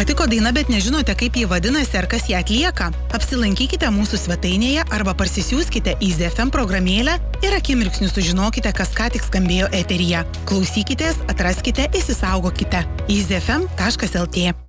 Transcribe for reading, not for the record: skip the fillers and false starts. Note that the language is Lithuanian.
patiko daina, bet nežinote, kaip ji vadinasi ar kas ją atlieka? Apsilankykite mūsų svetainėje arba parsisiųskite Easy FM programėlę ir akimirksniu sužinokite, kas ką tik skambėjo eteryje. Klausykitės, atraskite, įsisaugokite. easyfm.lt